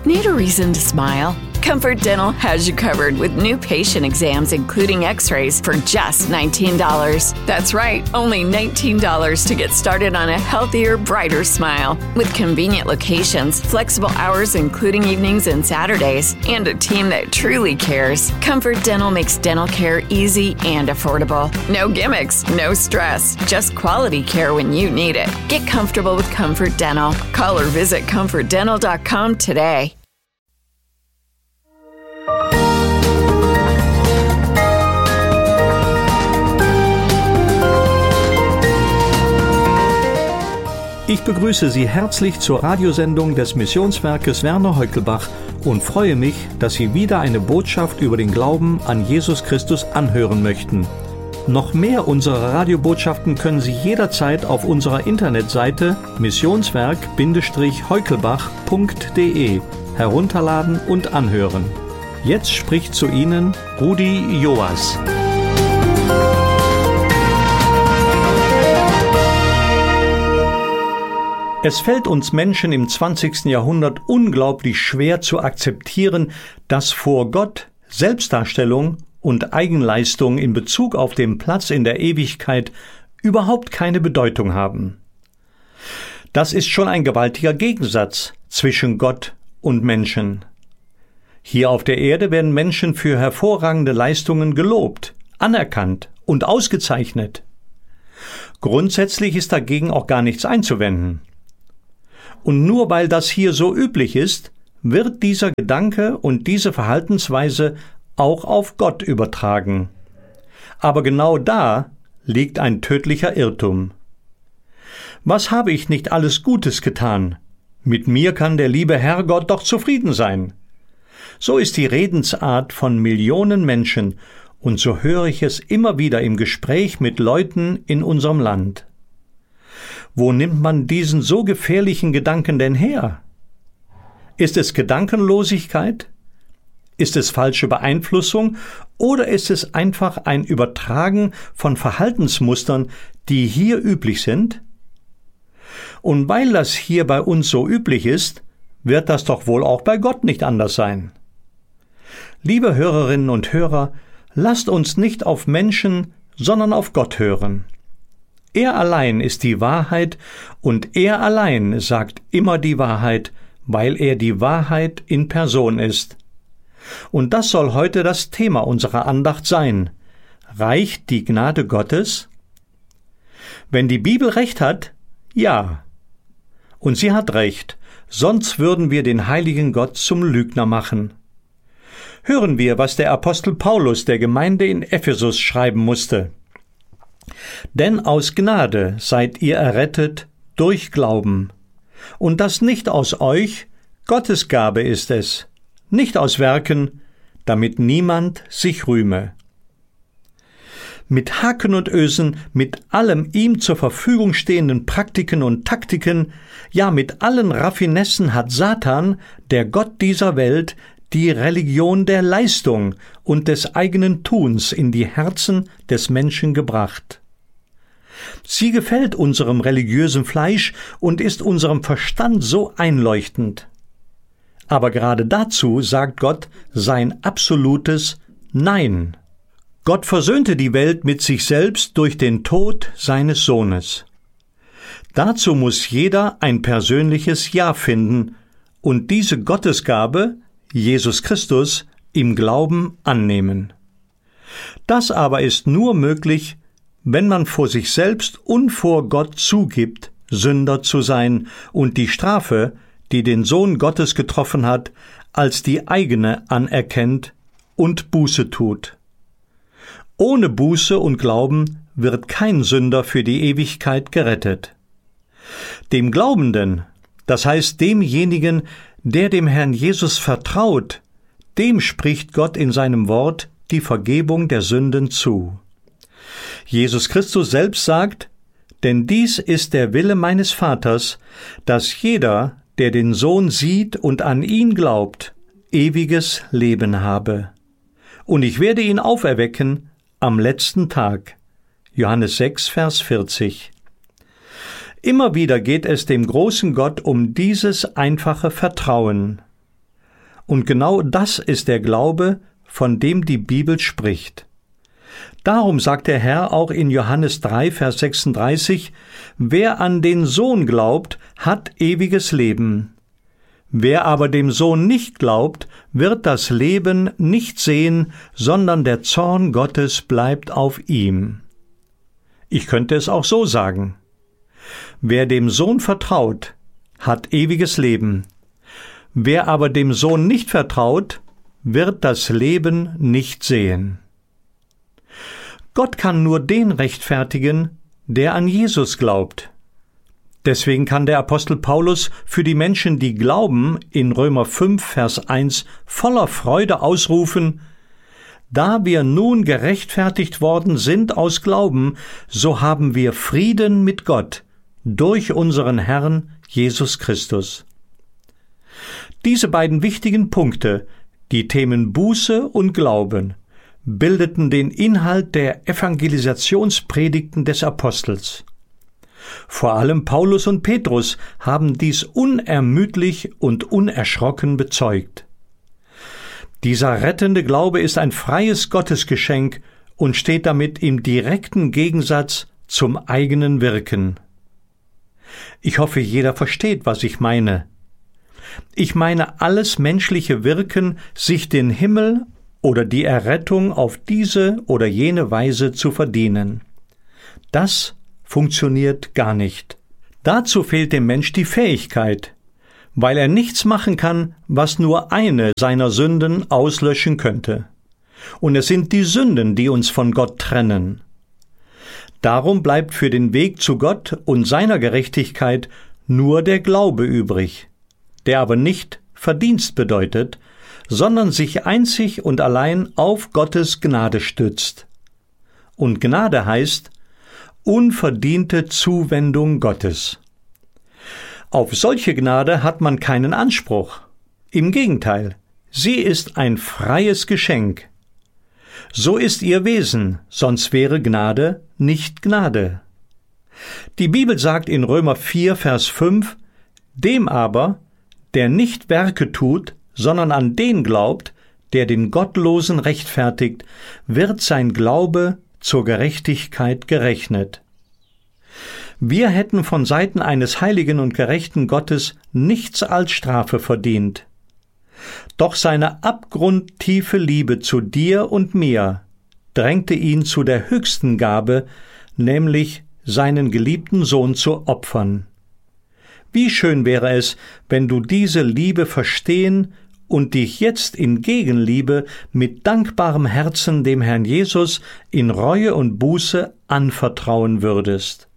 Need a reason to smile? Comfort Dental has you covered with new patient exams, including x-rays, for just $19. That's right, only $19 to get started on a healthier, brighter smile. With convenient locations, flexible hours including evenings and Saturdays, and a team that truly cares, Comfort Dental makes dental care easy and affordable. No gimmicks, no stress, just quality care when you need it. Get comfortable with Comfort Dental. Call or visit comfortdental.com today. Ich begrüße Sie herzlich zur Radiosendung des Missionswerkes Werner Heukelbach und freue mich, dass Sie wieder eine Botschaft über den Glauben an Jesus Christus anhören möchten. Noch mehr unserer Radiobotschaften können Sie jederzeit auf unserer Internetseite missionswerk-heukelbach.de herunterladen und anhören. Jetzt spricht zu Ihnen Rudi Joas. Es fällt uns Menschen im 20. Jahrhundert unglaublich schwer zu akzeptieren, dass vor Gott Selbstdarstellung und Eigenleistung in Bezug auf den Platz in der Ewigkeit überhaupt keine Bedeutung haben. Das ist schon ein gewaltiger Gegensatz zwischen Gott und Menschen. Hier auf der Erde werden Menschen für hervorragende Leistungen gelobt, anerkannt und ausgezeichnet. Grundsätzlich ist dagegen auch gar nichts einzuwenden. Und nur weil das hier so üblich ist, wird dieser Gedanke und diese Verhaltensweise auch auf Gott übertragen. Aber genau da liegt ein tödlicher Irrtum. Was habe ich nicht alles Gutes getan? Mit mir kann der liebe Herrgott doch zufrieden sein. So ist die Redensart von Millionen Menschen, und so höre ich es immer wieder im Gespräch mit Leuten in unserem Land. Wo nimmt man diesen so gefährlichen Gedanken denn her? Ist es Gedankenlosigkeit? Ist es falsche Beeinflussung? Oder ist es einfach ein Übertragen von Verhaltensmustern, die hier üblich sind? Und weil das hier bei uns so üblich ist, wird das doch wohl auch bei Gott nicht anders sein. Liebe Hörerinnen und Hörer, lasst uns nicht auf Menschen, sondern auf Gott hören. Er allein ist die Wahrheit und er allein sagt immer die Wahrheit, weil er die Wahrheit in Person ist. Und das soll heute das Thema unserer Andacht sein. Reicht die Gnade Gottes? Wenn die Bibel recht hat, ja. Und sie hat recht, sonst würden wir den heiligen Gott zum Lügner machen. Hören wir, was der Apostel Paulus der Gemeinde in Ephesus schreiben musste. Denn aus Gnade seid ihr errettet durch Glauben. Und das nicht aus euch, Gottes Gabe ist es, nicht aus Werken, damit niemand sich rühme. Mit Haken und Ösen, mit allem ihm zur Verfügung stehenden Praktiken und Taktiken, ja mit allen Raffinessen hat Satan, der Gott dieser Welt, die Religion der Leistung und des eigenen Tuns in die Herzen des Menschen gebracht. Sie gefällt unserem religiösen Fleisch und ist unserem Verstand so einleuchtend. Aber gerade dazu sagt Gott sein absolutes Nein. Gott versöhnte die Welt mit sich selbst durch den Tod seines Sohnes. Dazu muss jeder ein persönliches Ja finden und diese Gottesgabe, Jesus Christus, im Glauben annehmen. Das aber ist nur möglich, wenn man vor sich selbst und vor Gott zugibt, Sünder zu sein und die Strafe, die den Sohn Gottes getroffen hat, als die eigene anerkennt und Buße tut. Ohne Buße und Glauben wird kein Sünder für die Ewigkeit gerettet. Dem Glaubenden, das heißt demjenigen, der dem Herrn Jesus vertraut, dem spricht Gott in seinem Wort die Vergebung der Sünden zu. Jesus Christus selbst sagt, denn dies ist der Wille meines Vaters, dass jeder, der den Sohn sieht und an ihn glaubt, ewiges Leben habe. Und ich werde ihn auferwecken am letzten Tag. Johannes 6, Vers 40. Immer wieder geht es dem großen Gott um dieses einfache Vertrauen. Und genau das ist der Glaube, von dem die Bibel spricht. Darum sagt der Herr auch in Johannes 3, Vers 36, »Wer an den Sohn glaubt, hat ewiges Leben. Wer aber dem Sohn nicht glaubt, wird das Leben nicht sehen, sondern der Zorn Gottes bleibt auf ihm.« Ich könnte es auch so sagen. Wer dem Sohn vertraut, hat ewiges Leben. Wer aber dem Sohn nicht vertraut, wird das Leben nicht sehen. Gott kann nur den rechtfertigen, der an Jesus glaubt. Deswegen kann der Apostel Paulus für die Menschen, die glauben, in Römer 5, Vers 1 voller Freude ausrufen: Da wir nun gerechtfertigt worden sind aus Glauben, so haben wir Frieden mit Gott durch unseren Herrn Jesus Christus. Diese beiden wichtigen Punkte, die Themen Buße und Glauben, bildeten den Inhalt der Evangelisationspredigten des Apostels. Vor allem Paulus und Petrus haben dies unermüdlich und unerschrocken bezeugt. Dieser rettende Glaube ist ein freies Gottesgeschenk und steht damit im direkten Gegensatz zum eigenen Wirken. Ich hoffe, jeder versteht, was ich meine. Ich meine alles menschliche Wirken, sich den Himmel oder die Errettung auf diese oder jene Weise zu verdienen. Das funktioniert gar nicht. Dazu fehlt dem Mensch die Fähigkeit, weil er nichts machen kann, was nur eine seiner Sünden auslöschen könnte. Und es sind die Sünden, die uns von Gott trennen. Darum bleibt für den Weg zu Gott und seiner Gerechtigkeit nur der Glaube übrig, der aber nicht Verdienst bedeutet, sondern sich einzig und allein auf Gottes Gnade stützt. Und Gnade heißt unverdiente Zuwendung Gottes. Auf solche Gnade hat man keinen Anspruch. Im Gegenteil, sie ist ein freies Geschenk. So ist ihr Wesen, sonst wäre Gnade nicht Gnade. Die Bibel sagt in Römer 4, Vers 5, »Dem aber, der nicht Werke tut, sondern an den glaubt, der den Gottlosen rechtfertigt, wird sein Glaube zur Gerechtigkeit gerechnet.« Wir hätten von Seiten eines heiligen und gerechten Gottes nichts als Strafe verdient. Doch seine abgrundtiefe Liebe zu dir und mir drängte ihn zu der höchsten Gabe, nämlich seinen geliebten Sohn zu opfern. Wie schön wäre es, wenn du diese Liebe verstehen und dich jetzt in Gegenliebe mit dankbarem Herzen dem Herrn Jesus in Reue und Buße anvertrauen würdest.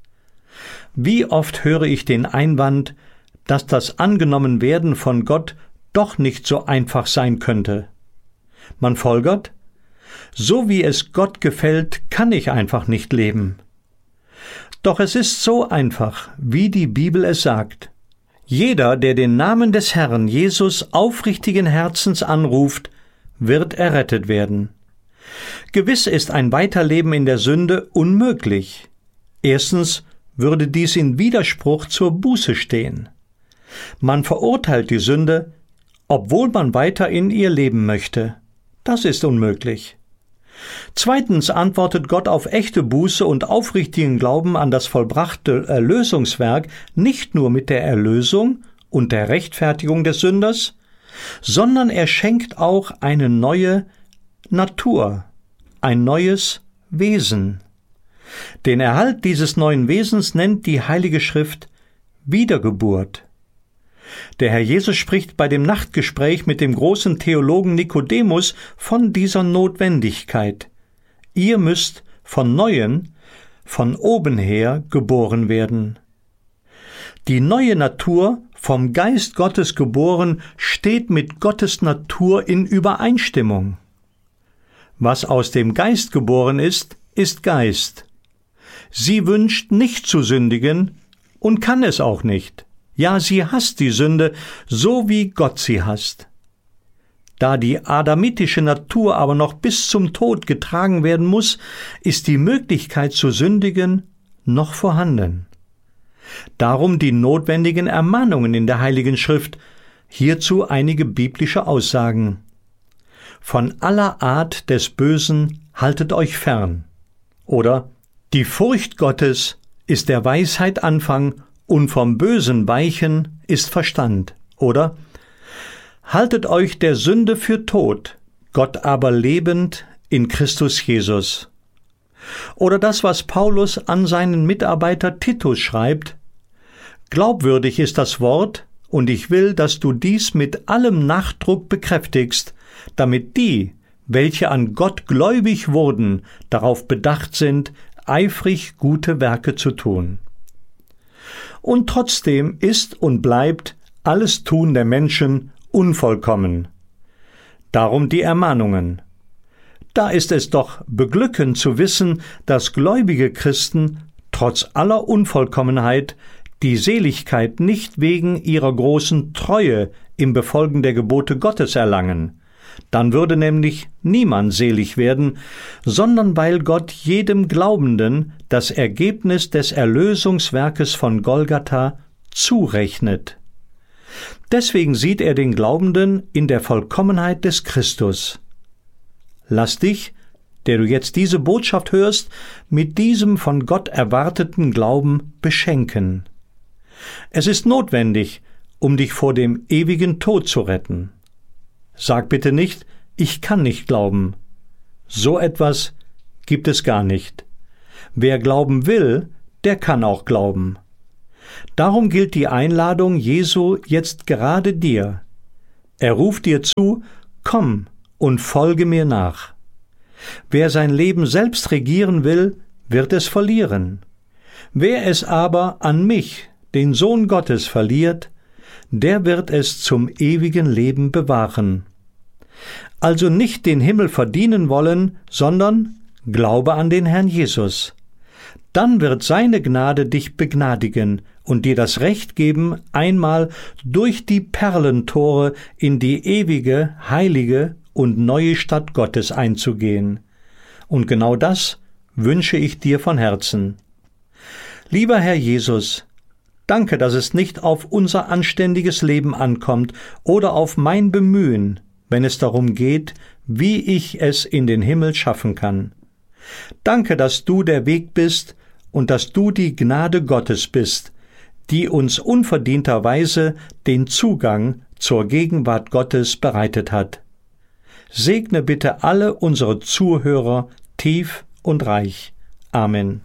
Wie oft höre ich den Einwand, dass das Angenommenwerden von Gott doch nicht so einfach sein könnte. Man folgert, so wie es Gott gefällt, kann ich einfach nicht leben. Doch es ist so einfach, wie die Bibel es sagt. Jeder, der den Namen des Herrn Jesus aufrichtigen Herzens anruft, wird errettet werden. Gewiss ist ein Weiterleben in der Sünde unmöglich. Erstens würde dies in Widerspruch zur Buße stehen. Man verurteilt die Sünde, obwohl man weiter in ihr leben möchte. Das ist unmöglich. Zweitens antwortet Gott auf echte Buße und aufrichtigen Glauben an das vollbrachte Erlösungswerk nicht nur mit der Erlösung und der Rechtfertigung des Sünders, sondern er schenkt auch eine neue Natur, ein neues Wesen. Den Erhalt dieses neuen Wesens nennt die Heilige Schrift Wiedergeburt. Der Herr Jesus spricht bei dem Nachtgespräch mit dem großen Theologen Nikodemus von dieser Notwendigkeit. Ihr müsst von Neuem, von oben her geboren werden. Die neue Natur, vom Geist Gottes geboren, steht mit Gottes Natur in Übereinstimmung. Was aus dem Geist geboren ist, ist Geist. Sie wünscht nicht zu sündigen und kann es auch nicht. Ja, sie hasst die Sünde, so wie Gott sie hasst. Da die adamitische Natur aber noch bis zum Tod getragen werden muss, ist die Möglichkeit zu sündigen noch vorhanden. Darum die notwendigen Ermahnungen in der Heiligen Schrift, Hierzu einige biblische Aussagen. Von aller Art des Bösen haltet euch fern. Oder die Furcht Gottes ist der Weisheit Anfang und vom Bösen weichen ist Verstand. Oder haltet euch der Sünde für tot, Gott aber lebend in Christus Jesus. Oder das, was Paulus an seinen Mitarbeiter Titus schreibt: Glaubwürdig ist das Wort, und ich will, dass du dies mit allem Nachdruck bekräftigst, damit die, welche an Gott gläubig wurden, darauf bedacht sind, eifrig gute Werke zu tun. Und trotzdem ist und bleibt alles Tun der Menschen unvollkommen. Darum die Ermahnungen. Da ist es doch beglückend zu wissen, dass gläubige Christen trotz aller Unvollkommenheit die Seligkeit nicht wegen ihrer großen Treue im Befolgen der Gebote Gottes erlangen. Dann würde nämlich niemand selig werden, sondern weil Gott jedem Glaubenden das Ergebnis des Erlösungswerkes von Golgatha zurechnet. Deswegen sieht er den Glaubenden in der Vollkommenheit des Christus. Lass dich, der du jetzt diese Botschaft hörst, mit diesem von Gott erwarteten Glauben beschenken. Es ist notwendig, um dich vor dem ewigen Tod zu retten. Sag bitte nicht, ich kann nicht glauben. So etwas gibt es gar nicht. Wer glauben will, der kann auch glauben. Darum gilt die Einladung Jesu jetzt gerade dir. Er ruft dir zu: Komm und folge mir nach. Wer sein Leben selbst regieren will, wird es verlieren. Wer es aber an mich, den Sohn Gottes, verliert, der wird es zum ewigen Leben bewahren. Also nicht den Himmel verdienen wollen, sondern glaube an den Herrn Jesus. Dann wird seine Gnade dich begnadigen und dir das Recht geben, einmal durch die Perlentore in die ewige, heilige und neue Stadt Gottes einzugehen. Und genau das wünsche ich dir von Herzen. Lieber Herr Jesus, danke, dass es nicht auf unser anständiges Leben ankommt oder auf mein Bemühen, wenn es darum geht, wie ich es in den Himmel schaffen kann. Danke, dass du der Weg bist und dass du die Gnade Gottes bist, die uns unverdienterweise den Zugang zur Gegenwart Gottes bereitet hat. Segne bitte alle unsere Zuhörer tief und reich. Amen.